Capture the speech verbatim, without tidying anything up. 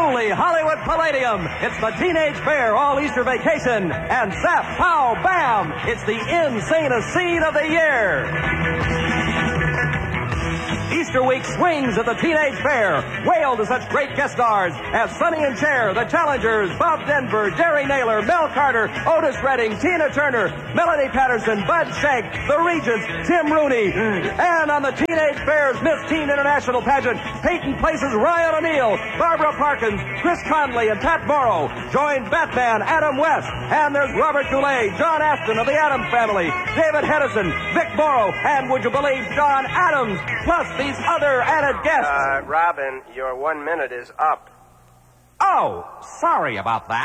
only Hollywood Palladium. It's the Teenage Fair All Easter Vacation. And zap, pow, bam! It's the insanest scene of the year. Easter week swings at the Teenage Fair. Wail to such great guest stars as Sonny and Cher, The Challengers, Bob Denver, Jerry Naylor, Mel Carter, Otis Redding, Tina Turner, Melanie Patterson, Bud Shank, The Regents, Tim Rooney. And on the Teenage Fair's Miss Teen International pageant, Peyton places Ryan O'Neal, Barbara Parkins, Chris Conley, and Pat Morrow. Join Batman Adam West. And there's Robert Goulet, John Astin of the Addams Family, David Hedison, Vic Morrow, and would you believe John Adams, plus these other added guests. Uh, Robin, your one minute is up. Oh, sorry about that.